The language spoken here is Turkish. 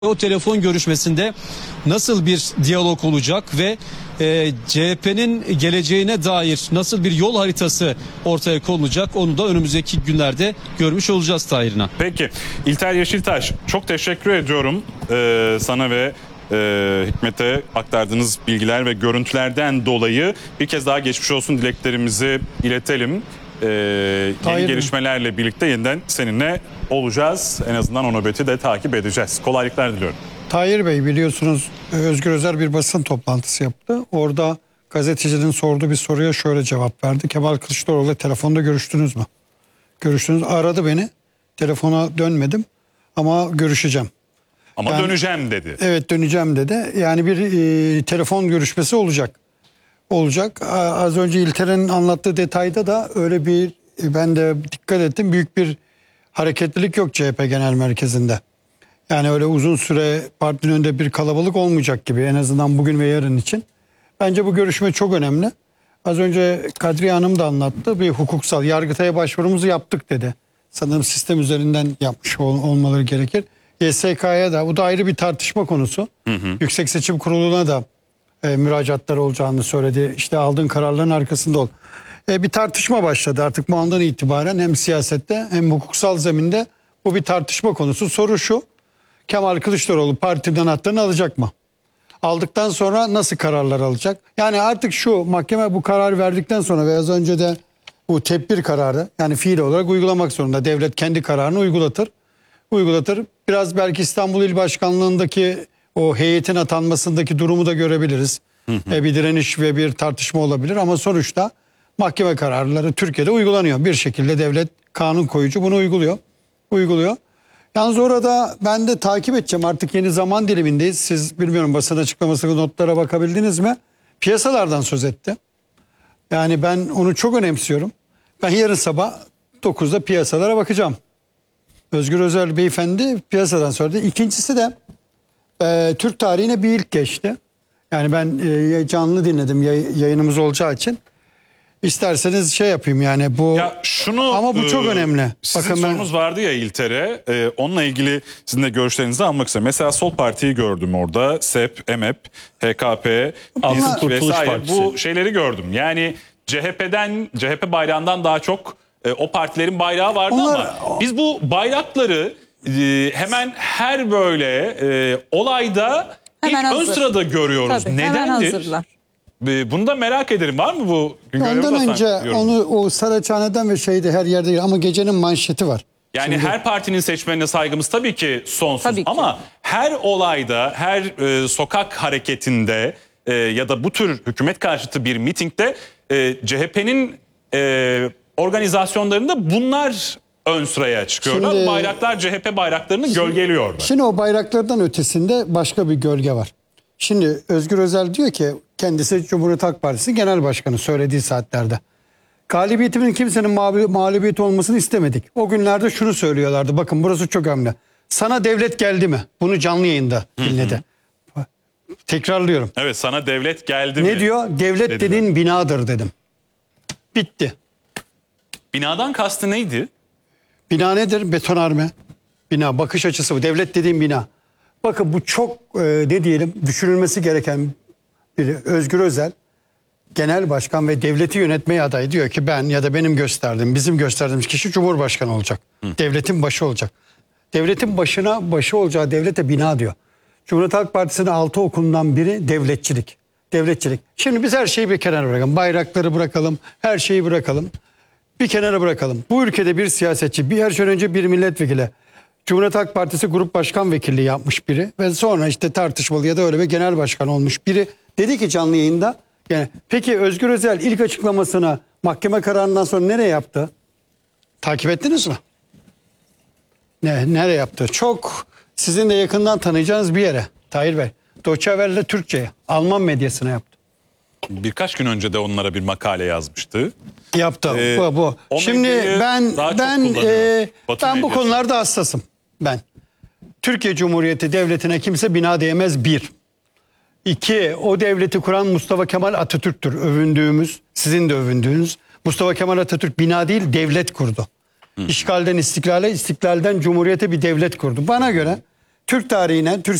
O telefon görüşmesinde nasıl bir diyalog olacak ve CHP'nin geleceğine dair nasıl bir yol haritası ortaya konulacak, onu da önümüzdeki günlerde görmüş olacağız Tahir'ine. Peki İlter Yeşiltaş, çok teşekkür ediyorum sana ve Hikmet'e aktardığınız bilgiler ve görüntülerden dolayı. Bir kez daha geçmiş olsun dileklerimizi iletelim. Yeni gelişmelerle birlikte yeniden seninle olacağız. En azından o nöbeti de takip edeceğiz. Kolaylıklar diliyorum. Tahir Bey, biliyorsunuz Özgür Özel bir basın toplantısı yaptı. Orada gazetecinin sorduğu bir soruya şöyle cevap verdi. Kemal Kılıçdaroğlu'yla telefonda görüştünüz mü? Görüştünüz. Aradı beni. Telefona dönmedim ama görüşeceğim. Ama yani, döneceğim dedi. Evet, döneceğim dedi. Yani bir telefon görüşmesi olacak. Az önce İlter'in anlattığı detayda da öyle bir, ben de dikkat ettim, büyük bir hareketlilik yok CHP Genel Merkezi'nde. Yani öyle uzun süre partinin önünde bir kalabalık olmayacak gibi, en azından bugün ve yarın için. Bence bu görüşme çok önemli. Az önce Kadriye Hanım da anlattı. Bir hukuksal, Yargıtay'a başvurumuzu yaptık dedi. Sanırım sistem üzerinden yapmış olmaları gerekir. YSK'ya da, bu da ayrı bir tartışma konusu. Yüksek Seçim Kurulu'na da müracaatları olacağını söyledi. İşte aldığın kararların arkasında ol. Bir tartışma başladı artık bu andan itibaren, hem siyasette hem hukuksal zeminde bu bir tartışma konusu. Soru şu: Kemal Kılıçdaroğlu partiden hatlarını alacak mı? Aldıktan sonra nasıl kararlar alacak? Yani artık şu, mahkeme bu kararı verdikten sonra ve az önce de bu tedbir kararı, yani fiil olarak uygulamak zorunda. Devlet kendi kararını uygulatır. Biraz belki İstanbul İl Başkanlığı'ndaki o heyetin atanmasındaki durumu da görebiliriz. Bir direniş ve bir tartışma olabilir ama sonuçta mahkeme kararları Türkiye'de uygulanıyor. Bir şekilde devlet, kanun koyucu bunu uyguluyor. Yalnız orada ben de takip edeceğim, artık yeni zaman dilimindeyiz. Siz, bilmiyorum, basın açıklamasındaki notlara bakabildiniz mi? Piyasalardan söz etti. Yani ben onu çok önemsiyorum. Ben yarın sabah 9'da piyasalara bakacağım. Özgür Özel beyefendi piyasadan söyledi. İkincisi de Türk tarihine bir ilk geçti. Yani ben canlı dinledim, yayınımız olacağı için. İsterseniz şey yapayım yani bu. Ya şunu, ama bu çok önemli. Sizin Bakın sorunuz vardı ya İlter'e. Onunla ilgili sizin de görüşlerinizi almak istiyorum. Mesela Sol Parti'yi gördüm orada. SEP, EMEP, HKP, İSK vesaire. Bu şeyleri gördüm. Yani CHP bayrağından daha çok o partilerin bayrağı vardı ama biz bu bayrakları hemen her böyle olayda ilk ön sırada görüyoruz. Tabii, nedendir? Bunu da merak ederim. Var mı bu? Ondan önce onu o Saraçhane'den ve şeyde her yerde değil ama gecenin manşeti var. Yani şimdi, her partinin seçmenine saygımız tabii ki sonsuz. Tabii ki. Ama her olayda, her sokak hareketinde ya da bu tür hükümet karşıtı bir mitingde CHP'nin organizasyonlarında bunlar ön sıraya çıkıyorlar. Şimdi, bayraklar CHP bayraklarını gölgeliyorlar. Şimdi o bayraklardan ötesinde başka bir gölge var. Şimdi Özgür Özel diyor ki, kendisi Cumhuriyet Halk Partisi Genel Başkanı söylediği saatlerde, galibiyetimin kimsenin mağlubiyet olmasını istemedik. O günlerde şunu söylüyorlardı, bakın burası çok önemli. Sana devlet geldi mi? Bunu canlı yayında dinledi. Tekrarlıyorum. Evet, sana devlet geldi mi? Ne diyor? Devlet dediğin binadır dedim. Bitti. Binadan kastı neydi? Bina nedir? Betonarme. Bina, bakış açısı bu. Devlet dediğim bina. Bakın bu çok ne diyelim, düşünülmesi gereken biri. Özgür Özel genel başkan ve devleti yönetmeye aday, diyor ki ben ya da benim gösterdiğim, bizim gösterdiğimiz kişi Cumhurbaşkanı olacak. Devletin başı olacak. Devletin başı olacağı devlete bina diyor. Cumhuriyet Halk Partisi'nin 6 okulundan biri devletçilik. Şimdi biz her şeyi bir kenara bırakalım. Bayrakları bırakalım, her şeyi bırakalım. Bir kenara bırakalım. Bu ülkede bir siyasetçi, her şeyden önce bir milletvekili, Cumhuriyet Halk Partisi Grup Başkan Vekilliği yapmış biri ve sonra işte tartışmalı ya da öyle bir genel başkan olmuş biri dedi ki canlı yayında, yani peki Özgür Özel ilk açıklamasını mahkeme kararından sonra nereye yaptı? Takip ettiniz mi? Nereye yaptı? Çok sizin de yakından tanıyacağınız bir yere, Tahir Bey. Deutsche Welle Türkçe'ye, Alman medyasına yaptı. Birkaç gün önce de onlara bir makale yazmıştı. Yaptı. Bu. Şimdi ben bu konularda hassasım. Türkiye Cumhuriyeti Devleti'ne kimse bina diyemez, bir. İki, o devleti kuran Mustafa Kemal Atatürk'tür. Övündüğümüz, sizin de övündüğünüz. Mustafa Kemal Atatürk bina değil, devlet kurdu. İşgalden istiklale, istiklalden cumhuriyete bir devlet kurdu. Bana göre Türk tarihine, Türk